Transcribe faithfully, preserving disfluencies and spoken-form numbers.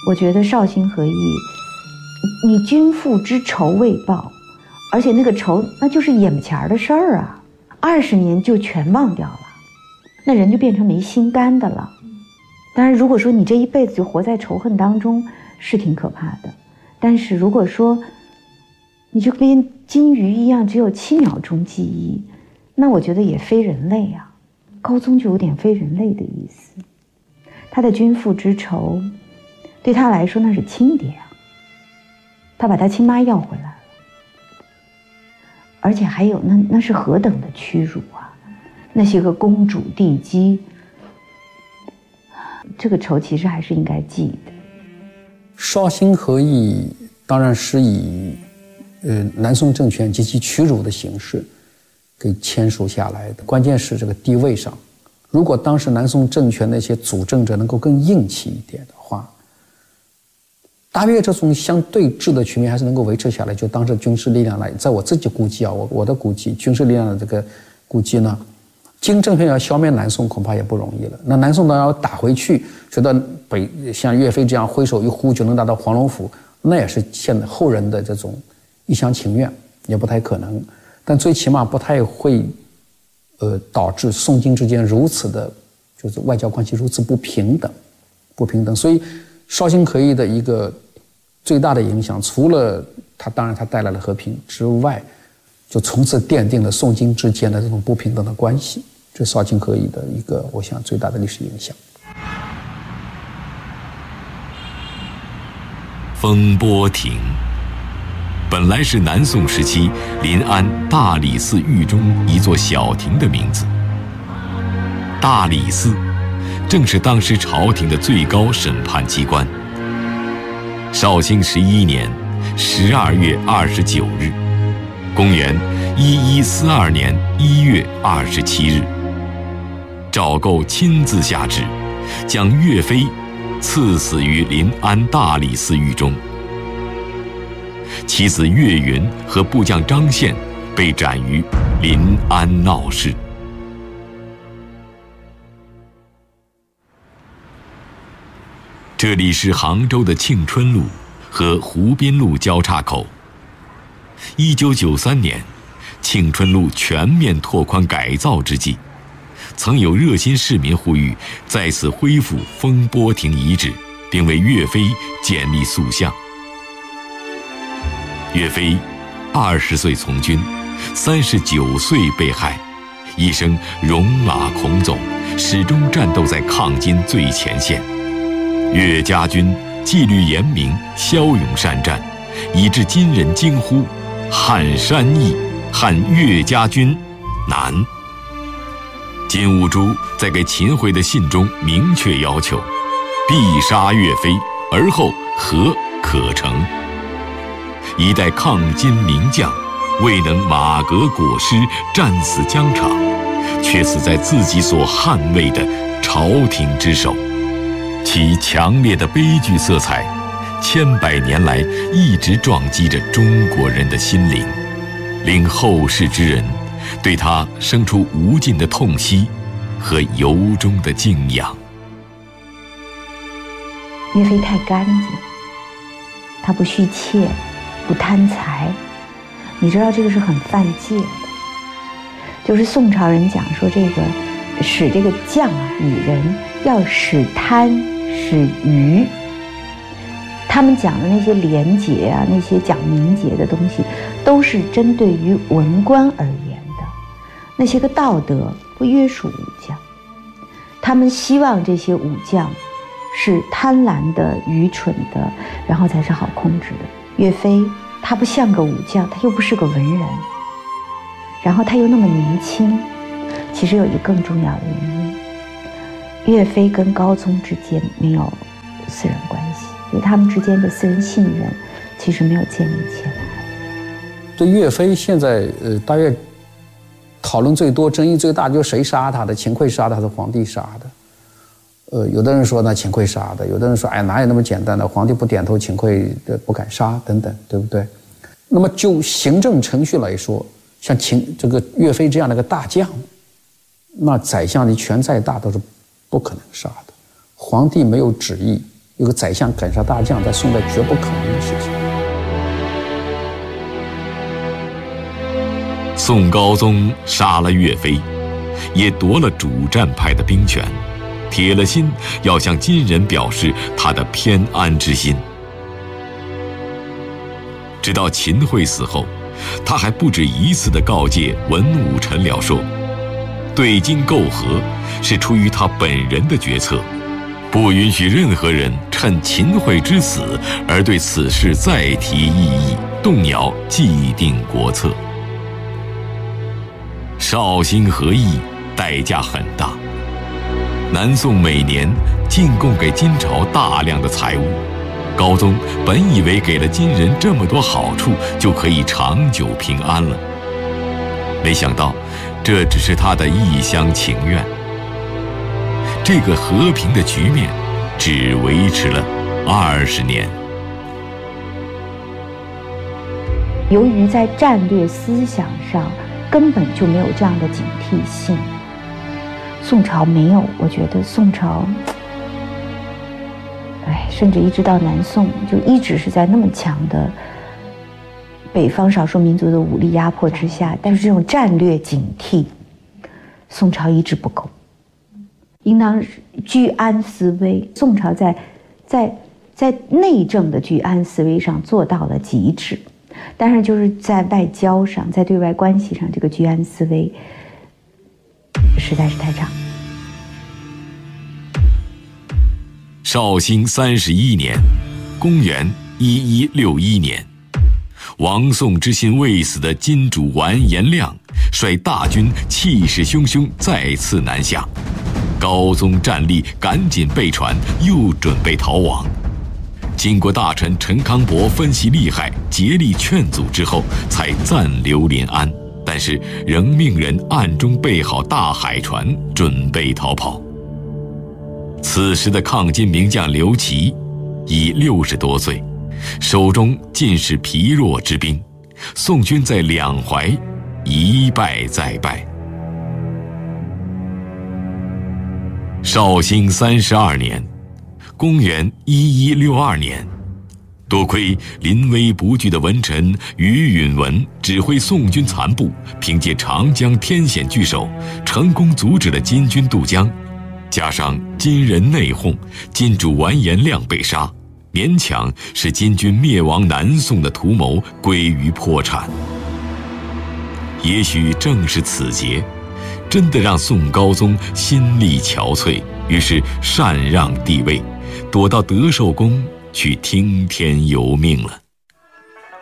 我觉得绍兴和议，你君父之仇未报，而且那个仇那就是眼前的事儿啊，二十年就全忘掉了，那人就变成没心肝的了。当然，如果说你这一辈子就活在仇恨当中，是挺可怕的。但是如果说你就跟金鱼一样，只有七秒钟记忆，那我觉得也非人类啊。高宗就有点非人类的意思，他的君父之仇，对他来说那是亲爹啊，他把他亲妈要回来了，而且还有那那是何等的屈辱啊！那些个公主帝姬，这个仇其实还是应该记的。 绍兴和议当然是以呃南宋政权极其屈辱的形式给签署下来的，关键是这个地位上，如果当时南宋政权那些主政者能够更硬气一点的话，大约这种相对峙的局面还是能够维持下来。就当时军事力量来，在我自己估计啊，我我的估计，军事力量的这个估计呢，金政权要消灭南宋恐怕也不容易了。那南宋呢要打回去，觉得北像岳飞这样挥手一呼就能达到黄龙府，那也是现在后人的这种一厢情愿，也不太可能。但最起码不太会，呃，导致宋金之间如此的，就是外交关系如此不平等，不平等。所以，绍兴和议的一个最大的影响，除了它当然它带来了和平之外，就从此奠定了宋金之间的这种不平等的关系。这绍兴和议的一个，我想最大的历史影响。 风波亭。本来是南宋时期临安大理寺狱中一座小亭的名字。大理寺正是当时朝廷的最高审判机关。绍兴十一年十二月二十九日，公元一一四二年一月二十七日，赵构亲自下旨，将岳飞赐死于临安大理寺狱中。其子岳云和部将张宪被斩于临安闹市。这里是杭州的庆春路和湖滨路交叉口。一九九三年，庆春路全面拓宽改造之际，曾有热心市民呼吁在此恢复风波亭遗址，并为岳飞建立塑像。岳飞二十岁从军，三十九岁被害，一生戎马倥偬，始终战斗在抗金最前线。岳家军纪律严明，骁勇善战，以致今人惊呼：撼山易，撼岳家军难。金兀术在给秦桧的信中明确要求，必杀岳飞，而后和可成。一代抗金名将未能马革裹尸，战死疆场，却死在自己所捍卫的朝廷之手，其强烈的悲剧色彩千百年来一直撞击着中国人的心灵，令后世之人对他生出无尽的痛惜和由衷的敬仰。 岳飞太干净，他不续妾，不贪财，你知道这个是很犯戒的。就是宋朝人讲说，这个使这个将啊与人要使贪使愚。他们讲的那些廉洁啊，那些讲名节的东西，都是针对于文官而言的。那些个道德不约束武将，他们希望这些武将是贪婪的、愚蠢的，然后才是好控制的。岳飞他不像个武将，他又不是个文人，然后他又那么年轻。其实有一个更重要的原因，岳飞跟高宗之间没有私人关系，就他们之间的私人信任其实没有建立起来。 对岳飞现在呃大约讨论最多、争议最大就是谁杀他的，秦桧杀的还是皇帝杀的？呃，有的人说那秦桧杀的，有的人说哎哪有那么简单的，皇帝不点头，秦桧不敢杀等等，对不对？那么就行政程序来说，像秦这个岳飞这样的一个大将，那宰相你权再大都是不可能杀的。皇帝没有旨意， 有个宰相赶杀大将，在宋代绝不可能的事情。 宋高宗杀了岳飞，也夺了主战派的兵权，铁了心要向金人表示他的偏安之心。直到秦桧死后，他还不止一次地告诫文武臣僚说，对金媾和是出于他本人的决策，不允许任何人趁秦桧之死而对此事再提异议，动摇既定国策。绍兴和议代价很大，南宋每年进贡给金朝大量的财物，高宗本以为给了金人这么多好处就可以长久平安了，没想到这只是他的一厢情愿。这个和平的局面只维持了二十年。 由于在战略思想上根本就没有这样的警惕性，宋朝没有，我觉得宋朝，哎，甚至一直到南宋，就一直是在那么强的北方少数民族的武力压迫之下，但是这种战略警惕，宋朝一直不够，应当居安思危。宋朝在在在内政的居安思危上做到了极致。但是就是在外交上，在对外关系上，这个居安思危实在是太差。 绍兴三十一年，公元一一六一年，亡宋之心未死的金主完颜亮率大军气势汹汹再次南下，高宗战力赶紧备船，又准备逃亡。经过大臣陈康伯分析利害，竭力劝阻之后，才暂留临安，但是仍命人暗中备好大海船，准备逃跑。此时的抗金名将刘琦已六十多岁，手中尽是疲弱之兵，宋军在两淮一败再败。绍兴三十二年，公元一一六二年，多亏临危不惧的文臣于允文指挥宋军残部，凭借长江天险据守，成功阻止了金军渡江。加上金人内讧，金主完颜亮被杀，勉强使金军灭亡南宋的图谋归于破产。也许正是此节，真的让宋高宗心力憔悴，于是禅让帝位，躲到德寿宫去听天由命了。